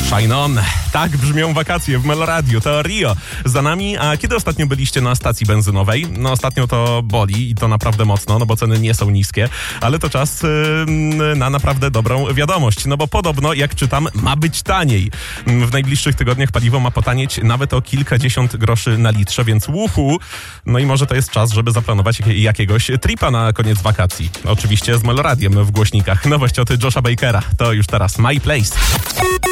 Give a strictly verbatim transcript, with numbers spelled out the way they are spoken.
Shine On. Tak brzmią wakacje w Meloradiu. To Rio za nami. A kiedy ostatnio byliście na stacji benzynowej? No ostatnio to boli i to naprawdę mocno, no bo ceny nie są niskie, ale to czas yy, na naprawdę dobrą wiadomość. No bo podobno, jak czytam, ma być taniej. W najbliższych tygodniach paliwo ma potanieć nawet o kilkadziesiąt groszy na litrze, więc uhu. No i może to jest czas, żeby zaplanować jak- jakiegoś tripa na koniec wakacji. Oczywiście z Meloradiem w głośnikach. Nowość od Josha Bakera. To już teraz My Place.